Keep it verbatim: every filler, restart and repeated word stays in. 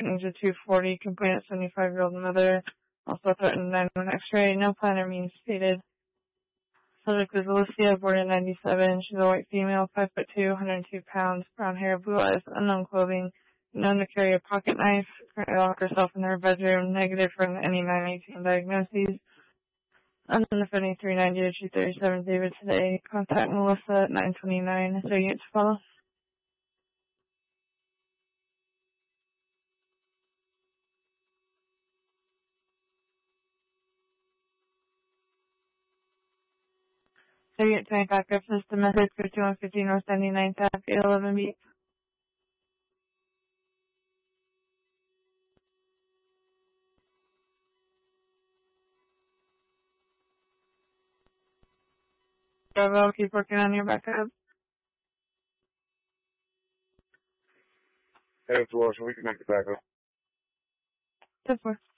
age of two forty, complainant seventy-five-year-old mother, also threatened nine one X-ray, no plan or means stated. Subject is Alicia, born in ninety-seven. She's a white female, five foot two, one hundred two pounds, brown hair, blue eyes, unknown clothing, known to carry a pocket knife, currently locked herself in her bedroom, negative for any nine eighteen diagnoses. Unknown offending three ninety to two thirty-seven David today. Contact Melissa at nine twenty-nine. Is there a unit to follow? So unit twenty backup system message fifty-one fifty North seventy-ninth Ave, eight eleven B. Bravo, keep working on your backup. Hey, it's Walsh. We can make it back up. ten four.